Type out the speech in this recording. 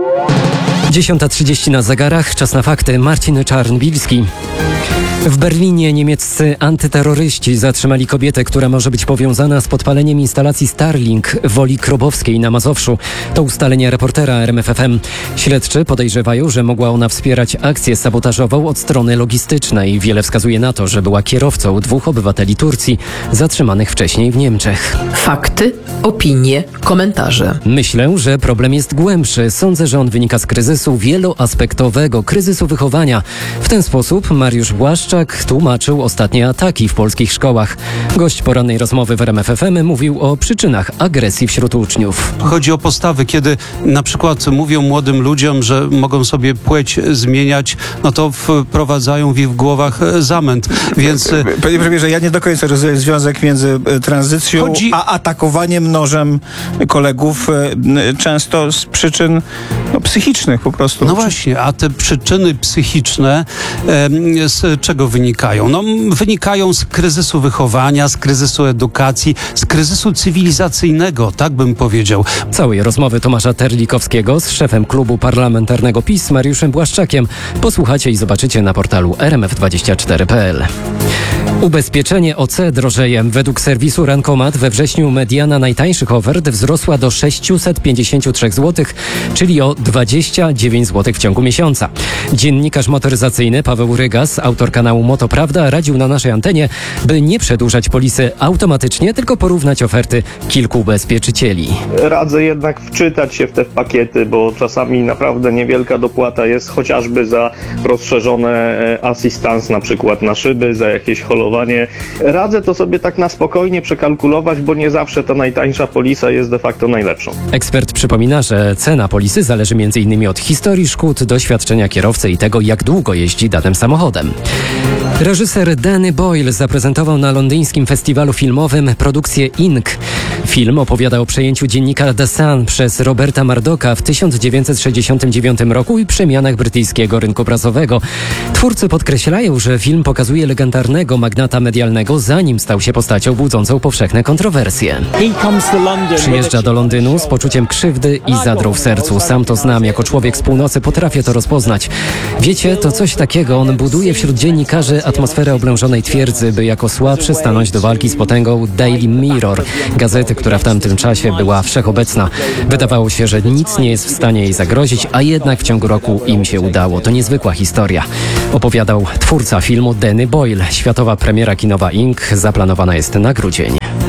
10:30 na zegarach, czas na fakty. Marcin Czarnbilski. W Berlinie niemieccy antyterroryści zatrzymali kobietę, która może być powiązana z podpaleniem instalacji Starlink w Woli Krobowskiej na Mazowszu. To ustalenie reportera RMFFM. Śledczy podejrzewają, że mogła ona wspierać akcję sabotażową od strony logistycznej. Wiele wskazuje na to, że była kierowcą 2 obywateli Turcji zatrzymanych wcześniej w Niemczech. Fakty, opinie, komentarze. Myślę, że problem jest głębszy. Sądzę, że on wynika z kryzysu wieloaspektowego, kryzysu wychowania. W ten sposób Mariusz Błaszczak tłumaczył ostatnie ataki w polskich szkołach. Gość porannej rozmowy w RMF FM mówił o przyczynach agresji wśród uczniów. Chodzi o postawy, kiedy na przykład mówią młodym ludziom, że mogą sobie płeć zmieniać, no to wprowadzają w ich głowach zamęt. Więc... Panie premierze, ja nie do końca rozumiem związek między tranzycją a atakowaniem nożem kolegów, często z przyczyn psychicznych po prostu. No właśnie, a te przyczyny psychiczne z czego wynikają? No, wynikają z kryzysu wychowania, z kryzysu edukacji, z kryzysu cywilizacyjnego, tak bym powiedział. Całej rozmowy Tomasza Terlikowskiego z szefem klubu parlamentarnego PiS Mariuszem Błaszczakiem posłuchacie i zobaczycie na portalu rmf24.pl. Ubezpieczenie OC drożeje. Według serwisu Rankomat we wrześniu mediana najtańszych ofert wzrosła do 653 zł, czyli o 29 zł w ciągu miesiąca. Dziennikarz motoryzacyjny Paweł Rygas, autor kanału Moto Prawda, radził na naszej antenie, by nie przedłużać polisy automatycznie, tylko porównać oferty kilku ubezpieczycieli. Radzę jednak wczytać się w te pakiety, bo czasami naprawdę niewielka dopłata jest chociażby za rozszerzone assistance, na przykład na szyby, za jakieś holowanie. Radzę to sobie tak na spokojnie przekalkulować, bo nie zawsze ta najtańsza polisa jest de facto najlepszą. Ekspert przypomina, że cena polisy zależy m.in. od historii szkód, doświadczenia kierowcy i tego, jak długo jeździ danym samochodem. Reżyser Danny Boyle zaprezentował na londyńskim festiwalu filmowym produkcję Ink. Film opowiada o przejęciu dziennika The Sun przez Roberta Murdocha w 1969 roku i przemianach brytyjskiego rynku prasowego. Twórcy podkreślają, że film pokazuje legendarnego magnata medialnego, zanim stał się postacią budzącą powszechne kontrowersje. Przyjeżdża do Londynu z poczuciem krzywdy i zadrą w sercu. Sam to znam, jako człowiek z północy potrafię to rozpoznać. Wiecie, to coś takiego, on buduje wśród dziennikarzy atmosferę oblężonej twierdzy, by jako słabszy stanąć do walki z potęgą Daily Mirror, gazety, która w tamtym czasie była wszechobecna. Wydawało się, że nic nie jest w stanie jej zagrozić, a jednak w ciągu roku im się udało. To niezwykła historia. Opowiadał twórca filmu Danny Boyle. Światowa premiera kinowa Ink zaplanowana jest na grudzień.